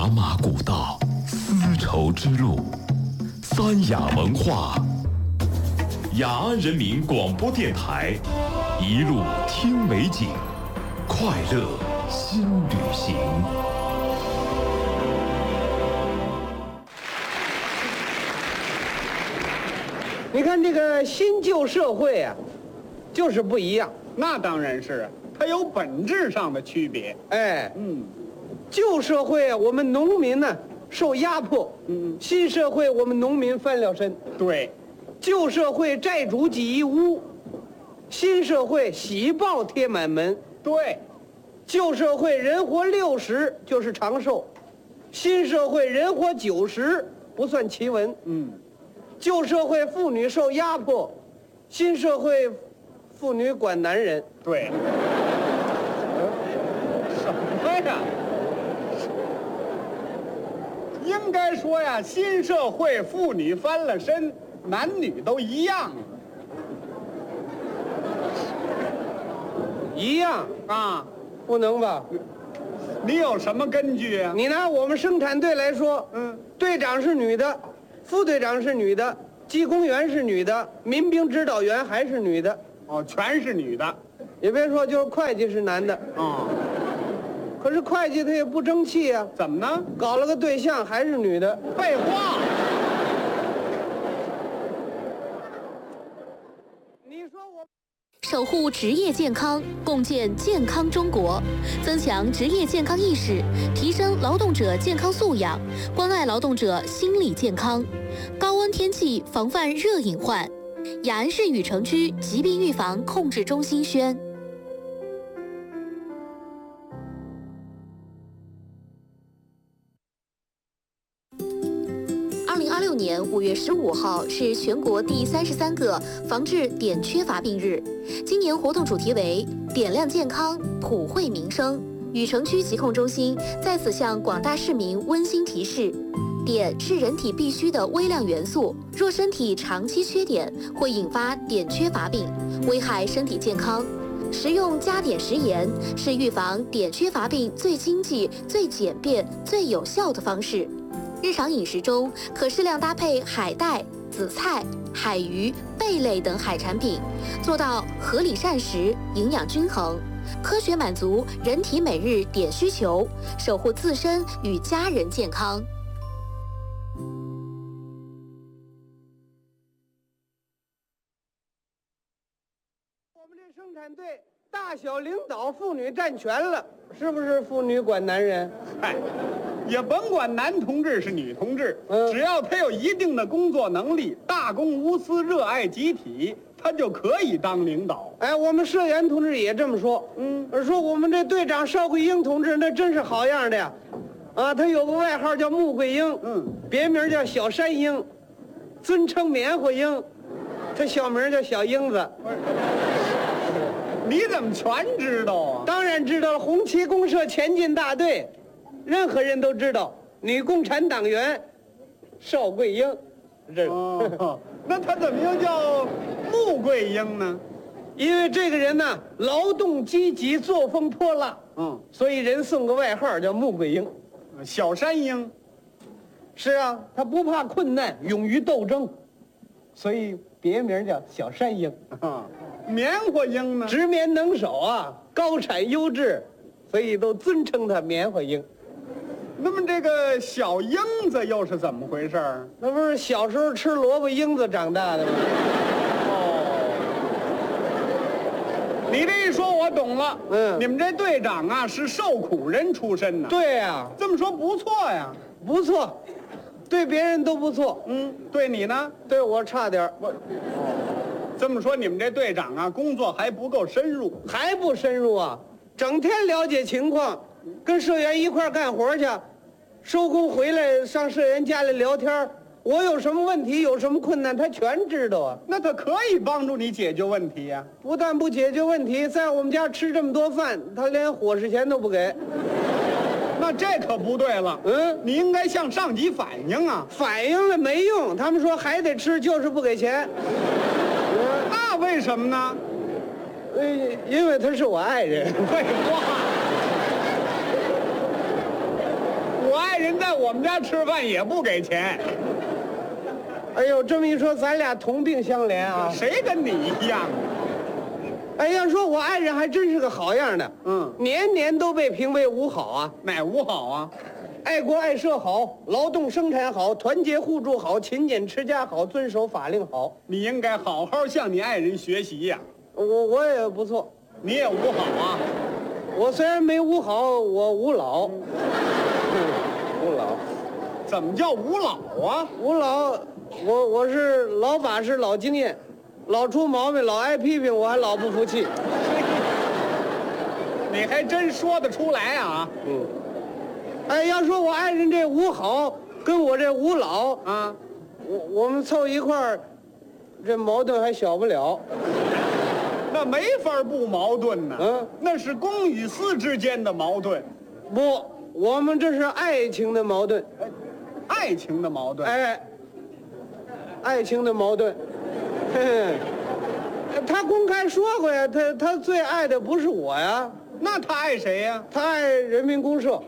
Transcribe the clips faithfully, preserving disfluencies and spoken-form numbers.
马古道，丝绸之路，三雅文化。雅安人民广播电台，一路听美景，快乐新旅行。 你看这个新旧社会啊，就是不一样。 那当然是啊，它有本质上的区别。 哎， 嗯， 旧社会啊，我们农民呢受压迫； 嗯， 新社会我们农民翻了身。 对， 旧社会债主挤一屋，新社会喜报贴满门。 对， 旧社会人活六十就是长寿，新社会人活九十不算奇闻。 嗯， 旧社会妇女受压迫，新社会妇女管男人。 对。什么呀？应该说呀，新社会妇女翻了身，男女都一样了。 一样啊， 不能吧？ 你有什么根据啊？ 你拿我们生产队来说， 嗯， 队长是女的，副队长是女的，技工员是女的，民兵指导员还是女的。 哦，全是女的。 也别说就是会计是男的， 哦， 可是会计他也不争气啊， 怎么呢？ 搞了个对象还是女的。 废话。 你说我守护职业健康，共建健康中国，增强职业健康意识，提升劳动者健康素养，关爱劳动者心理健康。高温天气防范热隐患。雅安市禹城区疾病预防控制中心宣。二零二六年五月十五号是全国第三十三个防治碘缺乏病日。今年活动主题为“点亮健康，普惠民生”。禹城区疾控中心在此向广大市民温馨提示：碘是人体必需的微量元素，若身体长期缺碘，会引发碘缺乏病，危害身体健康。食用加碘食盐是预防碘缺乏病最经济、最简便、最有效的方式。日常饮食中可适量搭配海带、紫菜、海鱼、贝类等海产品，做到合理膳食，营养均衡，科学满足人体每日碘需求，守护自身与家人健康。 我们这生产队大小领导妇女占全了，是不是妇女管男人？ 嗨，也甭管男同志是女同志， 嗯只要他有一定的工作能力，大公无私，热爱集体，他就可以当领导。 哎，我们社员同志也这么说。 嗯， 说我们这队长邵桂英同志那真是好样的呀，啊，他有个外号叫穆桂英， 嗯， 别名叫小山鹰，尊称棉花鹰，他小名叫小英子。 你怎么全知道啊？ 当然知道了，红旗公社前进大队，任何人都知道，女共产党员邵桂英，这个。 哦，那他怎么又叫穆桂英呢？ 因为这个人呢，劳动积极，作风泼辣， 嗯， 所以人送个外号叫穆桂英。 小山鹰。 是啊，他不怕困难，勇于斗争，所以别名叫小山鹰。 啊，棉花鹰呢？ 直棉能手啊，高产优质，所以都尊称他棉花鹰。 那么这个小英子又是怎么回事儿？ 那不是小时候吃萝卜缨子长大的吗？ 你这一说，我懂了。 嗯你们这队长啊是受苦人出身呢。 对呀、 这么说不错呀。 不错，对别人都不错， 嗯，对你呢？ 对我差点儿我，这么说你们这队长啊，工作还不够深入。 还不深入啊，整天了解情况，跟社员一块儿干活去，收工回来上社员家里聊天儿，我有什么问题，有什么困难，他全知道啊。 那他可以帮助你解决问题呀、 不但不解决问题，在我们家吃这么多饭，他连伙食钱都不给。 那这可不对了。 嗯， 你应该向上级反映啊。 反映了没用，他们说还得吃，就是不给钱。 那为什么呢？ 呃，因为他是我爱人。 废话。我爱人在我们家吃饭也不给钱。 哎呦，这么一说，咱俩同病相怜啊！ 谁跟你一样啊？ 哎，要说我爱人还真是个好样的， 嗯， 年年都被评为五好啊。 哪五好啊？ 爱国爱社好，劳动生产好，团结互助好，勤俭持家好，遵守法令好。 你应该好好向你爱人学习呀、 我我也不错， 你也五好啊？ 我虽然没五好，我五老。嗯，五老， 怎么叫五老啊？ 五老，我我是老把式、老经验，老出毛病、老挨批评，我还老不服气。 你还真说得出来啊？ 嗯，哎，要说我爱人这五好跟我这五老啊， 我我们凑一块儿，这矛盾还小不了。 那没法不矛盾呢。 嗯， 那是公与私之间的矛盾， 不，我们这是爱情的矛盾。 爱情的矛盾。 哎，爱情的矛盾。嘿嘿，他公开说过呀，他他最爱的不是我呀， 那他爱谁呀、 他爱人民公社。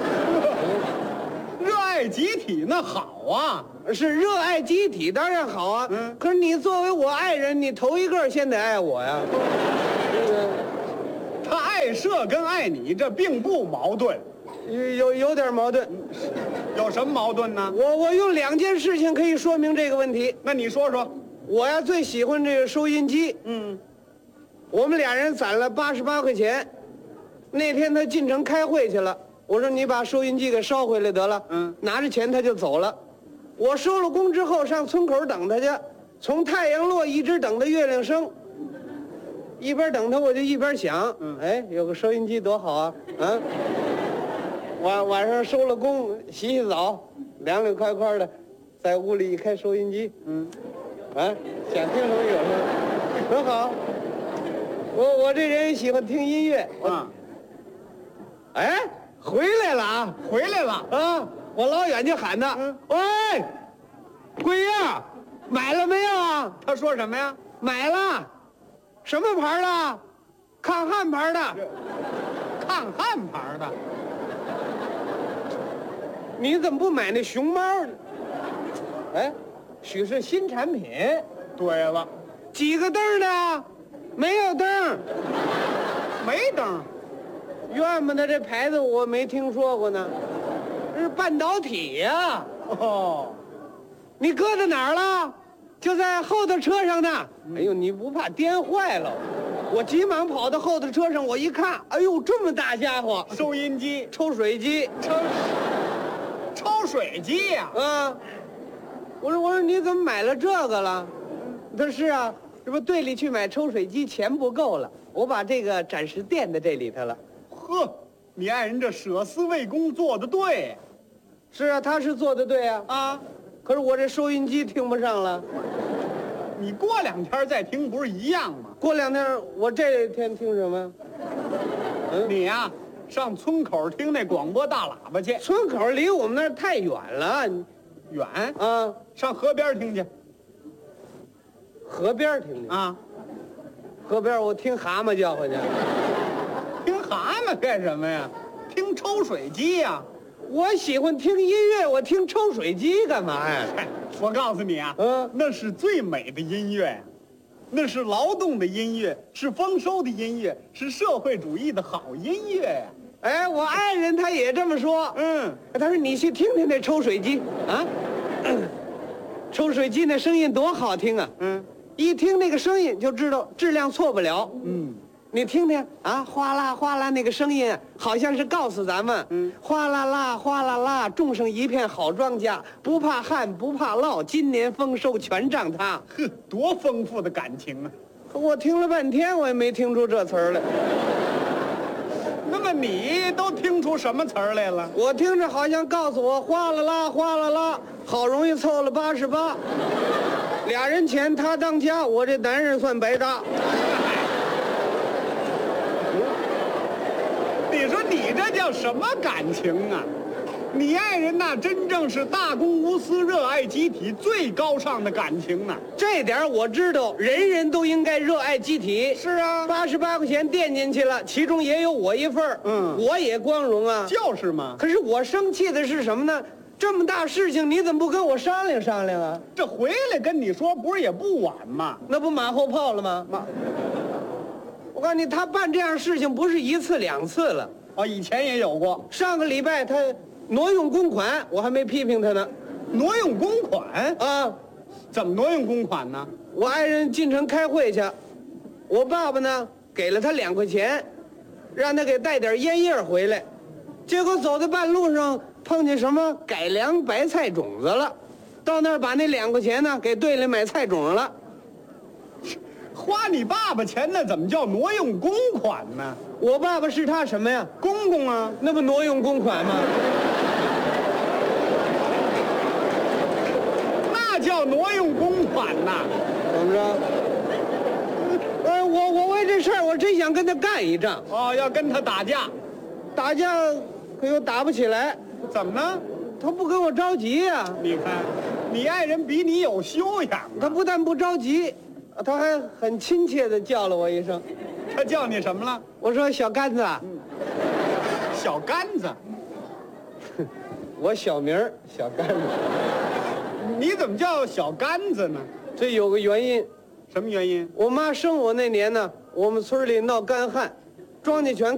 热爱集体那好啊。 是热爱集体当然好啊， 嗯可是你作为我爱人，你头一个先得爱我呀。这个他爱社跟爱你这并不矛盾， 有有有点矛盾。 有什么矛盾呢？ 我我用两件事情可以说明这个问题。 那你说说。 我呀最喜欢这个收音机， 嗯， 我们俩人攒了八十八块钱。那天他进城开会去了，我说你把收音机给捎回来得了。 嗯， 拿着钱他就走了。我收了工之后上村口等他去，从太阳落一直等到月亮升。一边等他我就一边想， 嗯哎，有个收音机多好啊！啊，晚晚上收了工，洗洗澡，凉凉快快的，在屋里一开收音机， 嗯， 啊，想听什么有什么，很好。我我这人喜欢听音乐，我啊， 哎，回来了啊！ 回来了。 啊！我老远就喊他， 嗯喂，贵呀，买了没有啊？ 他说什么呀？ 买了，什么牌的？抗旱牌的。 抗旱牌的。 你怎么不买那熊猫呢？哎，许是新产品。 对了， 几个灯呢？没有灯。 没灯。 怨不得这牌子我没听说过呢。这是半导体呀、 哦， 你搁在哪儿了？就在后头车上呢。哎呦，你不怕颠坏了？我急忙跑到后头车上，我一看，哎呦，这么大家伙， 收音机， 抽水机。 抽抽水机呀、 啊！我说我说你怎么买了这个了？他说是啊，这不队里去买抽水机钱不够了，我把这个暂时垫在这里头了。 呵，你爱人这舍私为公做的对是啊，他是做的对啊， 啊。 可是我这收音机听不上了。 你过两天再听不是一样吗？ 过两天我这天听什么？嗯， 你呀、上村口听那广播大喇叭去， 村口离我们那儿太远了，你远啊， 上河边听去河边听听。 啊。 河边我听蛤蟆叫唤去。 听蛤蟆干什么呀？听抽水机呀、 我喜欢听音乐，我听抽水机干嘛呀？ 嗨，我告诉你啊， 嗯那是最美的音乐呀，那是劳动的音乐，是丰收的音乐，是社会主义的好音乐呀。 哎，我爱人他也这么说。 嗯， 他说你去听听那抽水机啊，抽水机那声音多好听啊！ 嗯， 一听那个声音就知道质量错不了。 嗯， 你听听啊，哗啦哗啦那个声音，好像是告诉咱们， 嗯， 哗啦啦哗啦啦，种上一片好庄稼，不怕旱不怕涝，今年丰收全仗它。 呵，多丰富的感情啊！ 可我听了半天，我也没听出这词儿来。 那么你都听出什么词儿来了？ 我听着好像告诉我哗啦啦哗啦啦，好容易凑了八十八，俩人钱他当家，我这男人算白搭。 你说你这叫什么感情啊？ 你爱人那真正是大公无私、热爱集体最高尚的感情呢。 这点我知道，人人都应该热爱集体。 是啊， 八十八块钱垫进去了，其中也有我一份儿， 嗯我也光荣啊。 就是嘛。 可是我生气的是什么呢？这么大事情，你怎么不跟我商量商量啊？ 这回来跟你说，不是也不晚吗？ 那不马后炮了吗？ 马， 我告诉你，他办这样事情不是一次两次了。 哦，以前也有过上个礼拜他挪用公款，我还没批评他呢。 挪用公款啊， 怎么挪用公款呢？ 我爱人进城开会去，我爸爸呢给了他两块钱，让他给带点烟叶回来。结果走在半路上碰见什么改良白菜种子了，到那儿把那两块钱呢给兑来买菜种了。 花你爸爸钱那怎么叫挪用公款呢？ 我爸爸是他什么呀？ 公公啊， 那不挪用公款吗？ 那叫挪用公款呐！ 怎么着？哎，我我为这事儿我真想跟他干一仗， 哦，要跟他打架， 打架可又打不起来， 怎么呢？ 他不跟我着急呀、 你看，你爱人比你有修养啊， 他不但不着急，他还很亲切地叫了我一声。 他叫你什么了？ 我说小杆子啊， 小杆子。 我小名儿小杆子。 你怎么叫小杆子呢？ 这有个原因， 什么原因？ 我妈生我那年呢，我们村里闹干旱，庄稼全